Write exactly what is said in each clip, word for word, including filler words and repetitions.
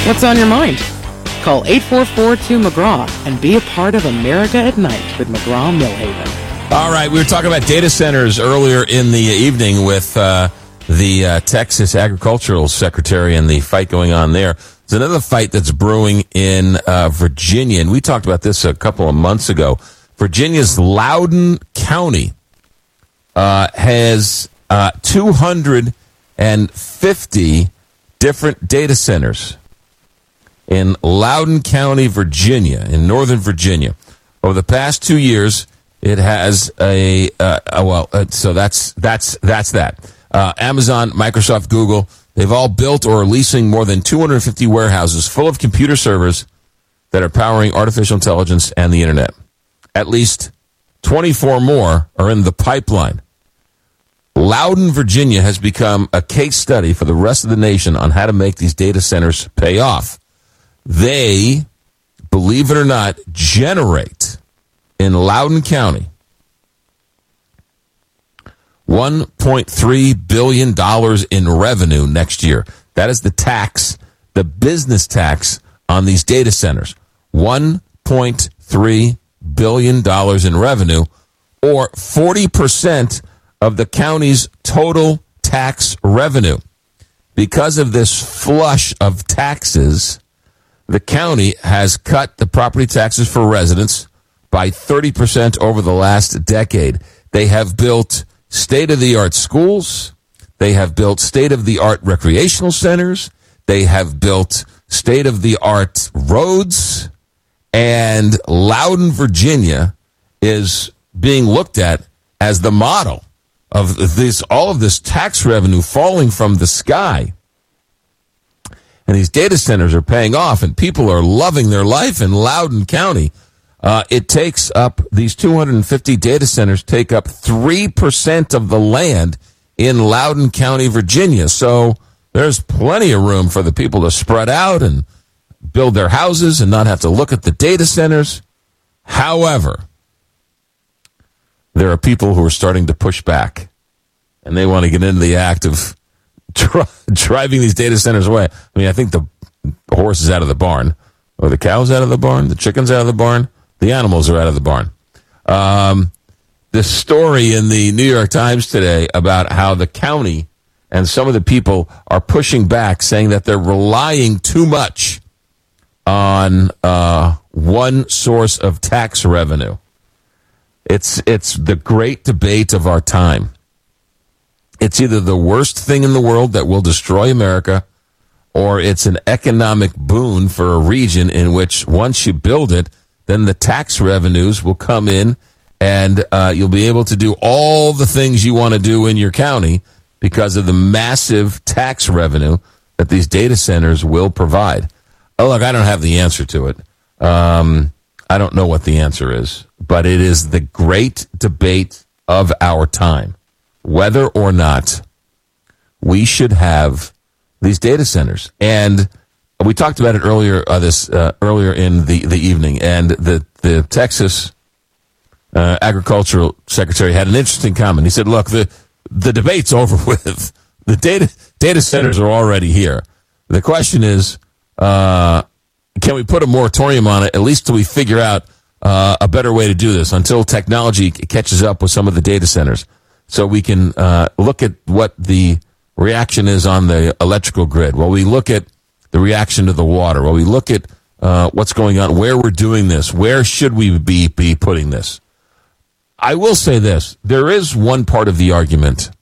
What's on your mind? Call eight four four two McGraw and be a part of America at Night with McGraw-Millhaven. All right, we were talking about data centers earlier in the evening with uh, the uh, Texas Agricultural Secretary and the fight going on there. There's another fight that's brewing in uh, Virginia, and we talked about this a couple of months ago. Virginia's Loudoun County uh, has uh, two hundred fifty different data centers in Loudoun County, Virginia, in Northern Virginia. Over the past two years, it has a uh, uh, well. Uh, so that's that's that's that. Uh, Amazon, Microsoft, Google, they've all built or are leasing more than two hundred fifty warehouses full of computer servers that are powering artificial intelligence and the internet. At least twenty-four more are in the pipeline. Loudoun, Virginia, has become a case study for the rest of the nation on how to make these data centers pay off. They, believe it or not, generate in Loudoun County one point three billion dollars in revenue next year. That is the tax, the business tax on these data centers. one point three billion dollars in revenue, or forty percent of the county's total tax revenue. Because of this flush of taxes, the county has cut the property taxes for residents by thirty percent over the last decade. They have built state-of-the-art schools. They have built state-of-the-art recreational centers. They have built state-of-the-art roads. And Loudoun, Virginia is being looked at as the model of this, all of this tax revenue falling from the sky. And these data centers are paying off, and people are loving their life in Loudoun County. Uh, it takes up, these two hundred fifty data centers take up three percent of the land in Loudoun County, Virginia. So there's plenty of room for the people to spread out and build their houses and not have to look at the data centers. However, there are people who are starting to push back, and they want to get into the act of dri- driving these data centers away. I mean, I think the horse is out of the barn, or the cow's out of the barn, the chicken's out of the barn, the animals are out of the barn. Um, the story in the New York Times today about how the county and some of the people are pushing back, saying that they're relying too much on uh, one source of tax revenue. It's it's the great debate of our time. It's either the worst thing in the world that will destroy America, or it's an economic boon for a region in which once you build it, then the tax revenues will come in, and uh, you'll be able to do all the things you want to do in your county because of the massive tax revenue that these data centers will provide. Oh, look, I don't have the answer to it. Um, I don't know what the answer is, but it is the great debate of our time, whether or not we should have these data centers. And we talked about it earlier uh, this uh, earlier in the, the evening, and the, the Texas uh, Agricultural Secretary had an interesting comment. He said, look, the, the debate's over with. The data data centers are already here. The question is, uh, can we put a moratorium on it, at least till we figure out uh, a better way to do this, until technology catches up with some of the data centers, so we can uh, look at what the reaction is on the electrical grid, while we look at the reaction to the water, while we look at uh, what's going on, where we're doing this, where should we be, be putting this. I will say this, there is one part of the argument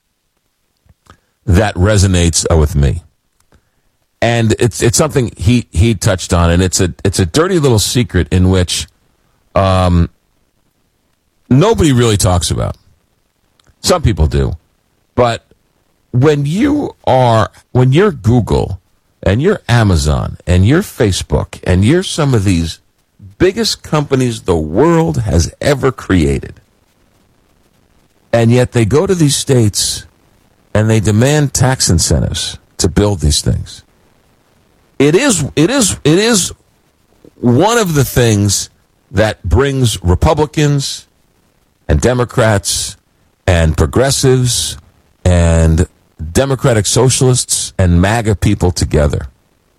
that resonates uh, with me. And it's it's something he, he touched on, and it's a it's a dirty little secret in which um, nobody really talks about. Some people do, but when you are when you're Google and you're Amazon and you're Facebook and you're some of these biggest companies the world has ever created, and yet they go to these states and they demand tax incentives to build these things. It is, it is, it is one of the things that brings Republicans and Democrats and progressives and Democratic socialists and MAGA people together.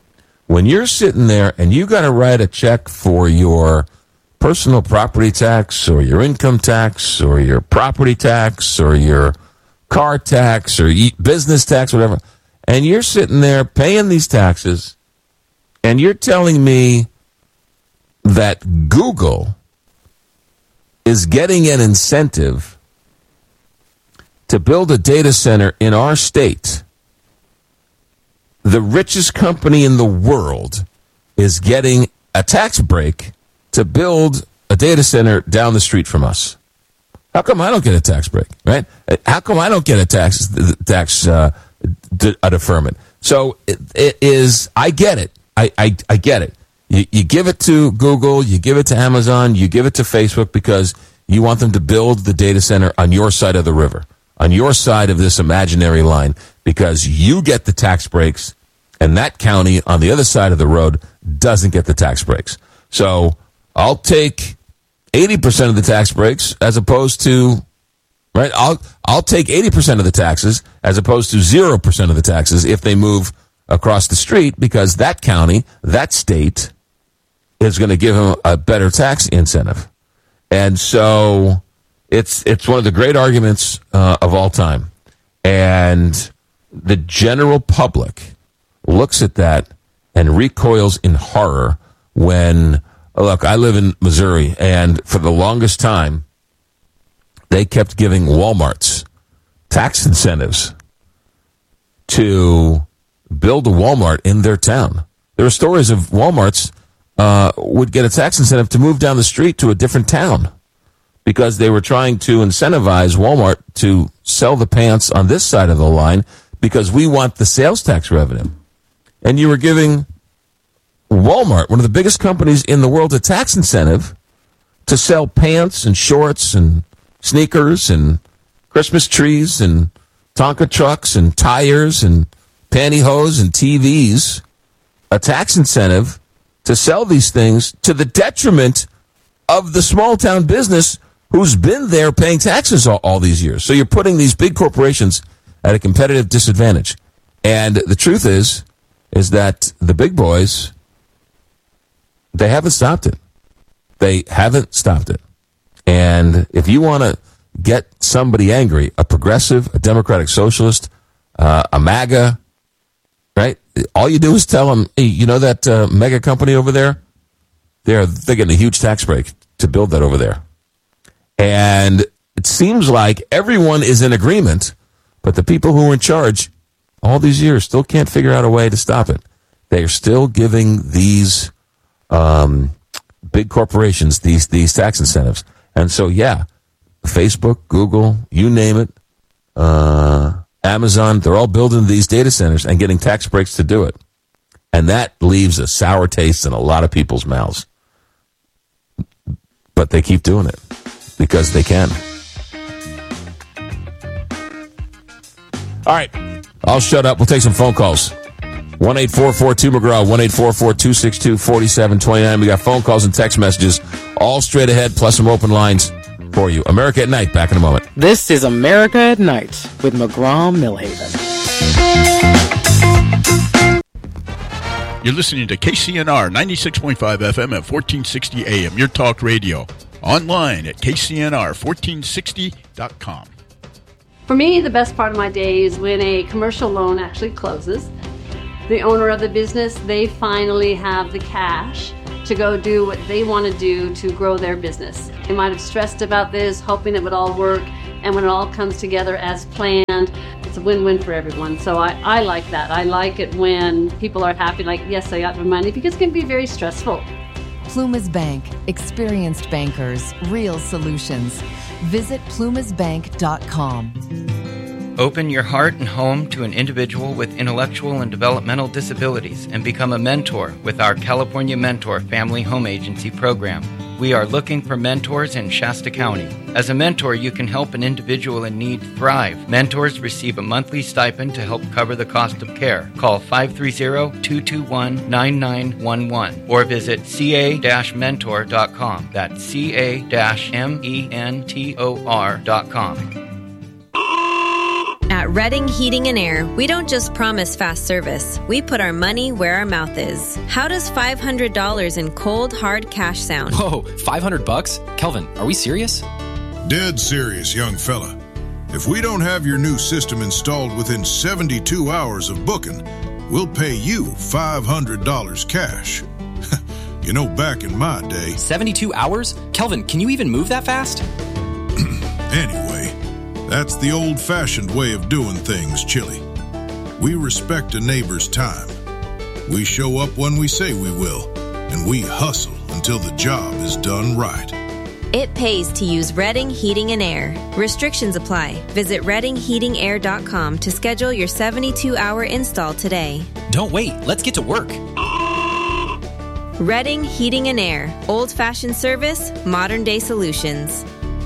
when you're sitting there and you got to write a check for your personal property tax or your income tax or your property tax or your car tax or business tax, whatever, and you're sitting there paying these taxes, and you're telling me that Google is getting an incentive to build a data center in our state. The richest company in the world is getting a tax break to build a data center down the street from us. How come I don't get a tax break, right? How come I don't get a tax tax uh, a deferment? So it, it is, I get it. I, I, I get it. You, you give it to Google, you give it to Amazon, you give it to Facebook because you want them to build the data center on your side of the river, on your side of this imaginary line, because you get the tax breaks and that county on the other side of the road doesn't get the tax breaks. So I'll take eighty percent of the tax breaks as opposed to, right? I'll, I'll take eighty percent of the taxes as opposed to zero percent of the taxes if they move across the street, because that county, that state is going to give them a better tax incentive. And so it's, it's one of the great arguments uh, of all time. And the general public looks at that and recoils in horror when, look, I live in Missouri, and for the longest time, they kept giving Walmarts tax incentives to build a Walmart in their town. There are stories of Walmarts uh, would get a tax incentive to move down the street to a different town because they were trying to incentivize Walmart to sell the pants on this side of the line because we want the sales tax revenue. And you were giving Walmart, one of the biggest companies in the world, a tax incentive to sell pants and shorts and sneakers and Christmas trees and Tonka trucks and tires and pantyhose and T Vs, a tax incentive to sell these things to the detriment of the small town business who's been there paying taxes all, all these years. So you're putting these big corporations at a competitive disadvantage. And the truth is, is that the big boys, they haven't stopped it. They haven't stopped it. And if you want to get somebody angry, a progressive, a democratic socialist, uh, a MAGA, right? All you do is tell them, hey, you know that uh, mega company over there? They're, they're getting a huge tax break to build that over there. And it seems like everyone is in agreement, but the people who are in charge all these years still can't figure out a way to stop it. They are still giving these um, big corporations these these tax incentives. And so, yeah, Facebook, Google, you name it, uh, Amazon, they're all building these data centers and getting tax breaks to do it. And that leaves a sour taste in a lot of people's mouths. But they keep doing it because they can. All right. I'll shut up. We'll take some phone calls. one eight four four two McGraw, one eight four four two six two four seven two nine. We got phone calls and text messages all straight ahead, plus some open lines for you. America at Night, back in a moment. This is America at Night with McGraw Millhaven. You're listening to K C N R ninety-six point five F M at fourteen sixty A M, your talk radio. Online at K C N R fourteen sixty dot com. For me, the best part of my day is when a commercial loan actually closes. The owner of the business, they finally have the cash to go do what they want to do to grow their business. They might have stressed about this, hoping it would all work, and when it all comes together as planned, it's a win-win for everyone. So I, I like that. I like it when people are happy, like, yes, I got my money, because it can be very stressful. Plumas Bank. Experienced bankers. Real solutions. Visit plumas bank dot com. Open your heart and home to an individual with intellectual and developmental disabilities and become a mentor with our California Mentor Family Home Agency program. We are looking for mentors in Shasta County. As a mentor, you can help an individual in need thrive. Mentors receive a monthly stipend to help cover the cost of care. Call five three zero, two two one, nine nine one one or visit c a dash mentor dot com. That's c a dash mentor dot com. At Redding Heating and Air, we don't just promise fast service. We put our money where our mouth is. How does five hundred dollars in cold, hard cash sound? Whoa, five hundred bucks? Kelvin, are we serious? Dead serious, young fella. If we don't have your new system installed within seventy-two hours of booking, we'll pay you five hundred dollars cash. You know, back in my day... seventy-two hours? Kelvin, can you even move that fast? Anyway, that's the old-fashioned way of doing things, Chili. We respect a neighbor's time. We show up when we say we will, and we hustle until the job is done right. It pays to use Redding Heating and Air. Restrictions apply. Visit redding heating air dot com to schedule your seventy-two hour install today. Don't wait. Let's get to work. Redding Heating and Air. Old-fashioned service, modern-day solutions.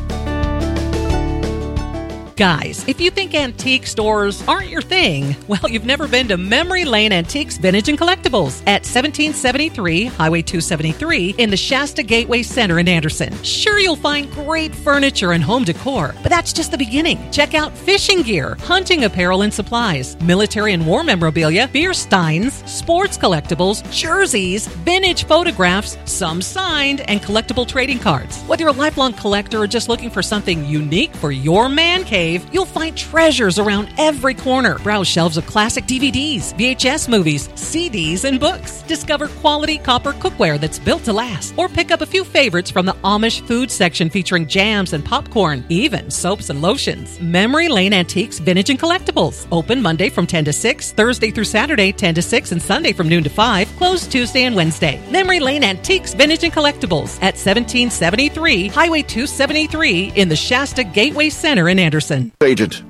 Guys, if you think antique stores aren't your thing, well, you've never been to Memory Lane Antiques, Vintage, and Collectibles at seventeen seventy-three Highway two seventy-three in the Shasta Gateway Center in Anderson. Sure, you'll find great furniture and home decor, but that's just the beginning. Check out fishing gear, hunting apparel and supplies, military and war memorabilia, beer steins, sports collectibles, jerseys, vintage photographs, some signed, and collectible trading cards. Whether you're a lifelong collector or just looking for something unique for your man cave, you'll find treasures around every corner. Browse shelves of classic D V Ds, V H S movies, C Ds, and books. Discover quality copper cookware that's built to last. Or pick up a few favorites from the Amish food section featuring jams and popcorn, even soaps and lotions. Memory Lane Antiques, Vintage, and Collectibles. Open Monday from ten to six, Thursday through Saturday ten to six, and Sunday from noon to five. Closed Tuesday and Wednesday. Memory Lane Antiques, Vintage, and Collectibles at seventeen seventy-three Highway two seventy-three in the Shasta Gateway Center in Anderson. Agent.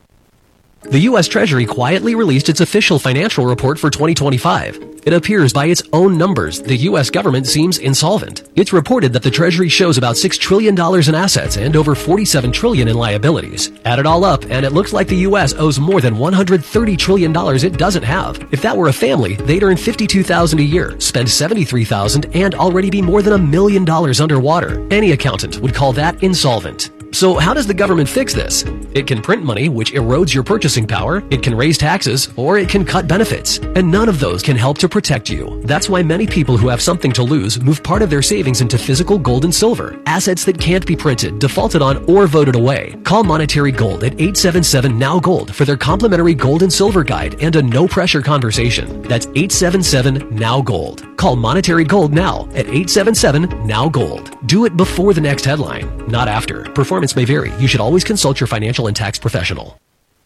The U S Treasury quietly released its official financial report for twenty twenty-five. It appears by its own numbers the U S government seems insolvent. It's reported that the Treasury shows about six trillion dollars in assets and over forty-seven trillion dollars in liabilities. Add it all up, and it looks like the U S owes more than one hundred thirty trillion dollars it doesn't have. If that were a family, they'd earn fifty-two thousand dollars a year, spend seventy-three thousand dollars, and already be more than a million dollars underwater. Any accountant would call that insolvent. So how does the government fix this? It can print money, which erodes your purchasing power, it can raise taxes, or it can cut benefits. And none of those can help to protect you. That's why many people who have something to lose move part of their savings into physical gold and silver, assets that can't be printed, defaulted on, or voted away. Call Monetary Gold at eight seven seven N O W Gold for their complimentary gold and silver guide and a no-pressure conversation. That's eight seven seven N O W Gold. Call Monetary Gold now at eight seven seven N O W Gold. Do it before the next headline, not after. Performance may vary. You should always consult your financial and tax professional.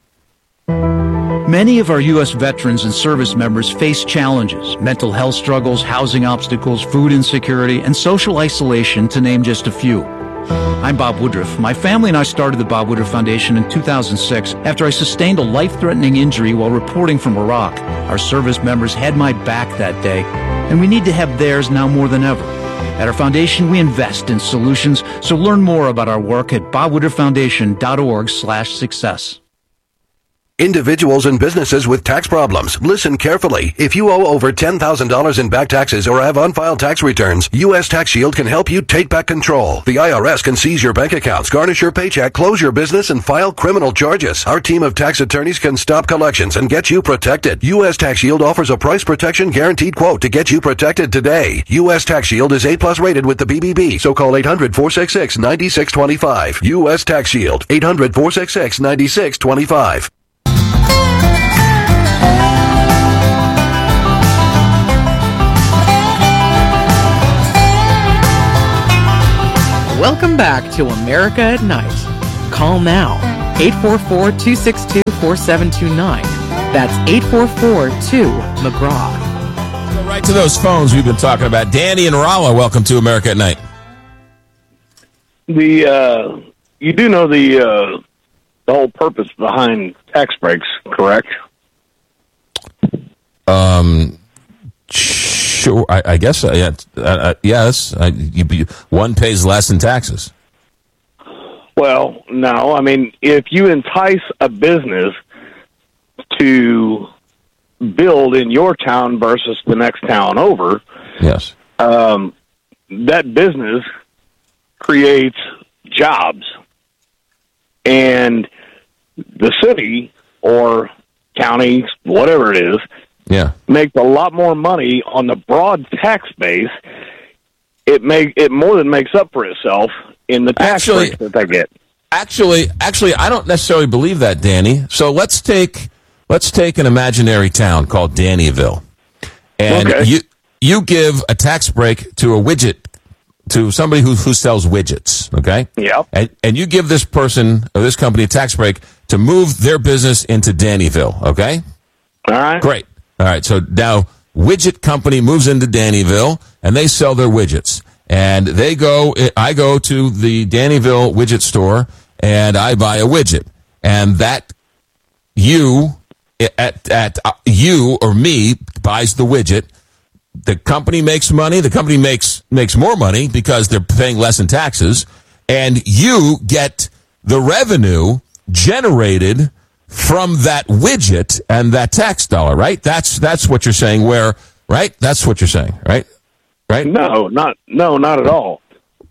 Many of our U S veterans and service members face challenges, mental health struggles, housing obstacles, food insecurity, and social isolation, to name just a few. I'm Bob Woodruff. My family and I started the Bob Woodruff Foundation in two thousand six after I sustained a life-threatening injury while reporting from Iraq. Our service members had my back that day, and we need to have theirs now more than ever. At our foundation, we invest in solutions, so learn more about our work at bob woodruff foundation dot org slash success. Individuals and businesses with tax problems, listen carefully. If you owe over ten thousand dollars in back taxes or have unfiled tax returns, U S Tax Shield can help you take back control. The I R S can seize your bank accounts, garnish your paycheck, close your business, and file criminal charges. Our team of tax attorneys can stop collections and get you protected. U S Tax Shield offers a price protection guaranteed quote to get you protected today. U S Tax Shield is A plus rated with the B B B, so call eight hundred, four six six, nine six two five. U S Tax Shield, eight hundred, four six six, nine six two five. Welcome back to America at Night. Call now, eight four four, two six two, four seven two nine. That's eight four four, two, McGraw. Go right to those phones we've been talking about. Danny and Rolla, welcome to America at Night. The uh, you do know the uh, the whole purpose behind tax breaks, correct? Um. Sure, I, I guess. Uh, yeah, uh, uh, yes, uh, you, you, one pays less in taxes. Well, no. I mean, if you entice a business to build in your town versus the next town over, yes, um, that business creates jobs, and the city or county, whatever it is, yeah, makes a lot more money on the broad tax base. It make it more than makes up for itself in the tax Actually- breaks that they get. Actually, actually, I don't necessarily believe that, Danny. So let's take let's take an imaginary town called Dannyville, and Okay. you you give a tax break to a widget to somebody who who sells widgets, okay? Yeah. And and you give this person or this company a tax break to move their business into Dannyville, okay? All right. Great. All right. So now widget company moves into Dannyville and they sell their widgets. And they go, I go to the Dannyville widget store and I buy a widget. And that you, at, at uh, you or me buys the widget. The company makes money. The company makes, makes more money because they're paying less in taxes. And you get the revenue generated from that widget and that tax dollar, right? That's that's what you're saying. Where, right? That's what you're saying, right? Right? No, not no, not at all.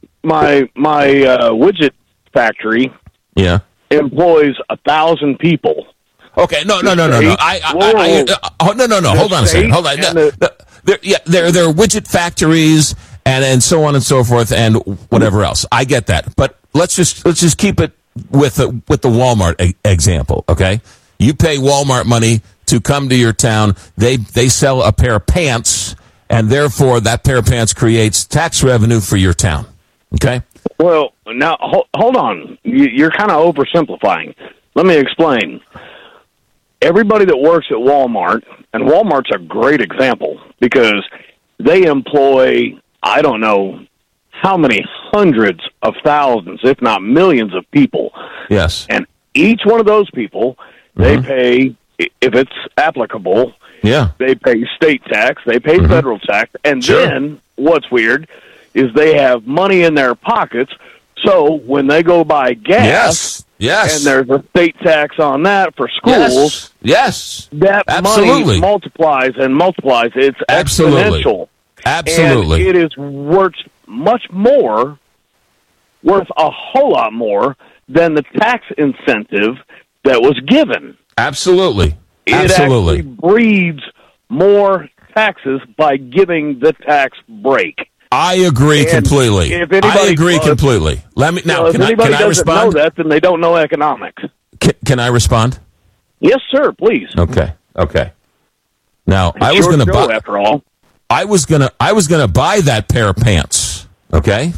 My my uh, widget factory Yeah. employs a thousand people. Okay. No. No. No. No. No. I. I, I, I uh, oh, no. No. No. Hold on a second. Hold on. No, no, there, yeah. There. There are widget factories and and so on and so forth and whatever else. I get that. But let's just let's just keep it with the, with the Walmart e- example, okay? You pay Walmart money to come to your town. They they sell a pair of pants, and therefore that pair of pants creates tax revenue for your town, okay? Well, now ho- hold on. You, you're kind of oversimplifying. Let me explain. Everybody that works at Walmart, and Walmart's a great example because they employ, I don't know, how many hundreds of thousands, if not millions of people. Yes. And each one of those people, Mm-hmm. they pay, if it's applicable, Yeah. they pay state tax, they pay Mhm. federal tax, and Sure. then what's weird is they have money in their pockets, so when they go buy gas, Yes. Yes. and there's a state tax on that for schools, Yes. that Absolutely. money multiplies and multiplies. It's Absolutely. exponential. Absolutely. And it is worth much more, worth a whole lot more than the tax incentive that was given. Absolutely. It Absolutely. actually breeds more taxes by giving the tax break. I agree And completely. if anybody I agree does- completely. Let me now. Well, if Can I, anybody can I doesn't respond? know that, then they don't know economics. Can, can I respond? Yes, sir. Please. Okay. Okay. Now It's I was your going to show, buy. after all. I was gonna. I was gonna buy that pair of pants. Okay.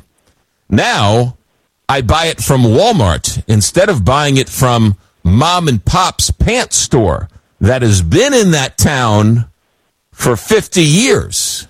Now I buy it from Walmart instead of buying it from mom and pop's pants store that has been in that town for fifty years.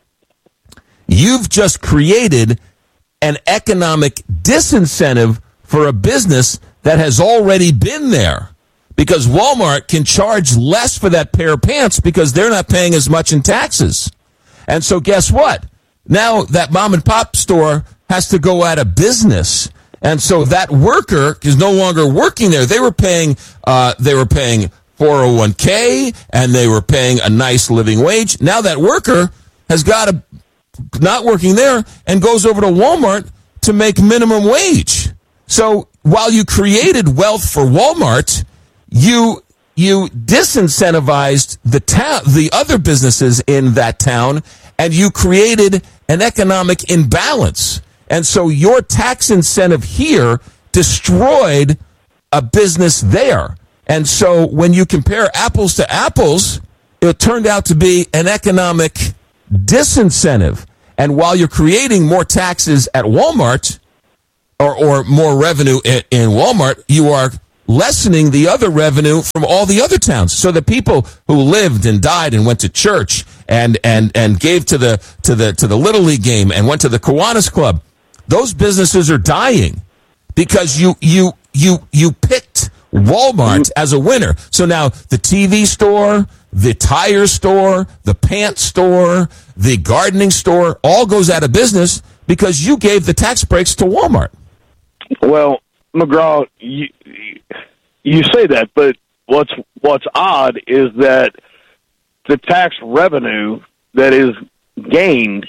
You've just created an economic disincentive for a business that has already been there because Walmart can charge less for that pair of pants because they're not paying as much in taxes. And so guess what? Now that mom and pop store has to go out of business. And so that worker is no longer working there. They were paying, uh, they were paying four oh one k and they were paying a nice living wage. Now that worker has got to not working there and goes over to Walmart to make minimum wage. So while you created wealth for Walmart, you you disincentivized the town, the other businesses in that town, and you created an economic imbalance. And so your tax incentive here destroyed a business there. And so when you compare apples to apples, it turned out to be an economic disincentive. And while you're creating more taxes at Walmart or, or more revenue in, in Walmart, you are lessening the other revenue from all the other towns. So the people who lived and died and went to church and, and, and gave to the, to the, to the Little League game and went to the Kiwanis Club, those businesses are dying because you, you, you, you picked Walmart as a winner. So now the T V store, the tire store, the pants store, the gardening store all goes out of business because you gave the tax breaks to Walmart. Well, McGraw, you, you say that, but what's what's odd is that the tax revenue that is gained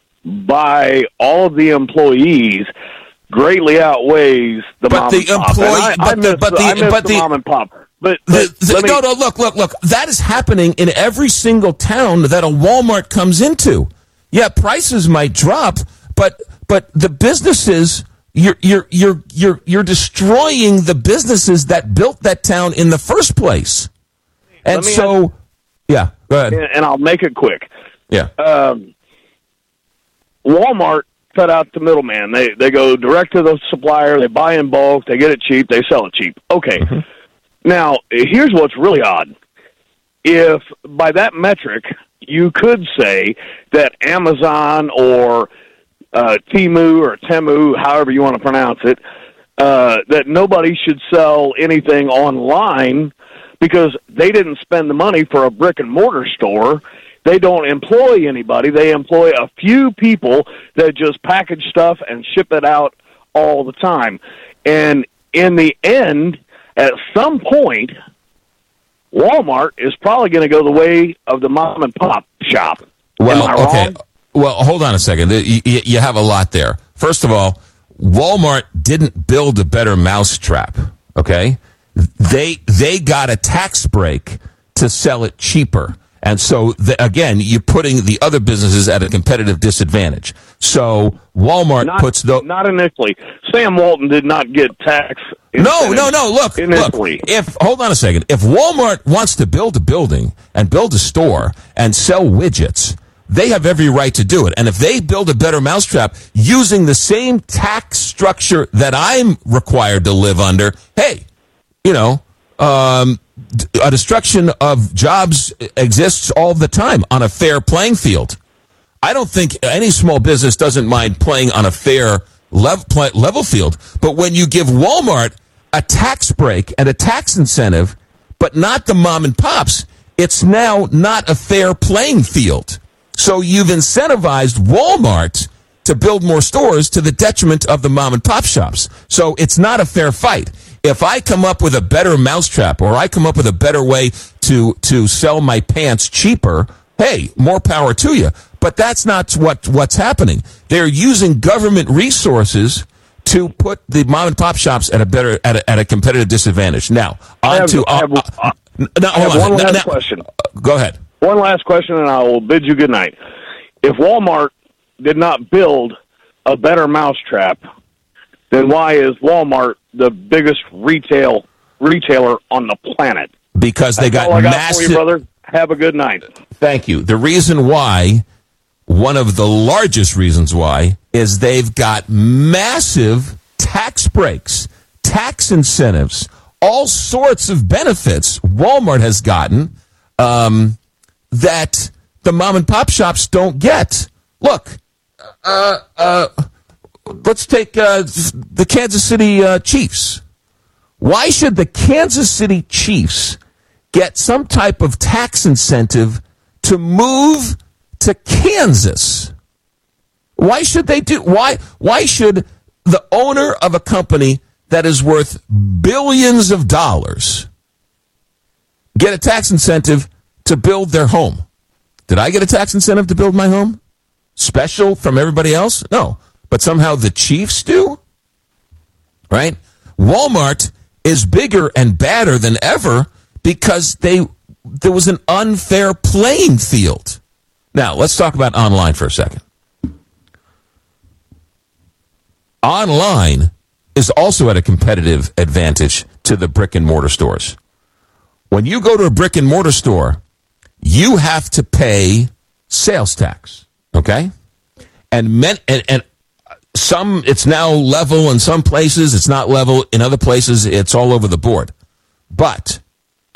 by all of the employees greatly outweighs the but mom the and pop. employee, And I, but I the, miss, but the, I miss but the, the mom and pop. But, the, but the, let me, no, no, look, look, look. That is happening in every single town that a Walmart comes into. Yeah, prices might drop, but but the businesses you're you're you're you're you're destroying the businesses that built that town in the first place. And so, ask, yeah, go ahead. And I'll make it quick. Yeah. Um, Walmart cut out the middleman. They they go direct to the supplier. They buy in bulk. They get it cheap. They sell it cheap. Okay. Mm-hmm. Now, here's what's really odd. If by that metric, you could say that Amazon or uh, Temu or Temu, however you want to pronounce it, uh, that nobody should sell anything online because they didn't spend the money for a brick and mortar store. They don't employ anybody. They employ a few people that just package stuff and ship it out all the time. And in the end, at some point, Walmart is probably going to go the way of the mom and pop shop. Well, Am I okay. wrong? Well, hold on a second. You, you have a lot there. First of all, Walmart didn't build a better mousetrap. Okay, they they got a tax break to sell it cheaper. And so, the, again, you're putting the other businesses at a competitive disadvantage. So Walmart not, puts the not initially. Sam Walton did not get tax. No, no, no. Look, initially. look. If hold on a second. If Walmart wants to build a building and build a store and sell widgets, they have every right to do it. And if they build a better mousetrap using the same tax structure that I'm required to live under, hey, you know. Um, a destruction of jobs exists all the time on a fair playing field. I don't think any small business doesn't mind playing on a fair level, play, level field. But when you give Walmart a tax break and a tax incentive, but not the mom and pops, it's now not a fair playing field. So you've incentivized Walmart to build more stores to the detriment of the mom and pop shops. So it's not a fair fight. If I come up with a better mousetrap or I come up with a better way to, to sell my pants cheaper, hey, more power to you. But that's not what, what's happening. They're using government resources to put the mom and pop shops at a better, at a, at a competitive disadvantage. Now, on I have, to, I have, uh, uh, no, I have hold on. one last now, question. Go ahead. One last question, and I will bid you good night. If Walmart did not build a better mousetrap, then why is Walmart the biggest retail retailer on the planet? Because they That's got all I got massive. for you, brother. Have a good night. Thank you. The reason why, one of the largest reasons why, is they've got massive tax breaks, tax incentives, all sorts of benefits Walmart has gotten um, that the mom and pop shops don't get. Look, uh, uh, let's take uh, the Kansas City uh, Chiefs. Why should the Kansas City Chiefs get some type of tax incentive to move to Kansas? Why should they do? Why? Why should the owner of a company that is worth billions of dollars get a tax incentive to build their home? Did I get a tax incentive to build my home? Special from everybody else? No. But somehow the Chiefs do? Right? Walmart is bigger and badder than ever because they there was an unfair playing field. Now, let's talk about online for a second. Online is also at a competitive advantage to the brick and mortar stores. When you go to a brick and mortar store, you have to pay sales tax, okay? And men, and, and some, it's now level in some places, it's not level. In other places, it's all over the board. But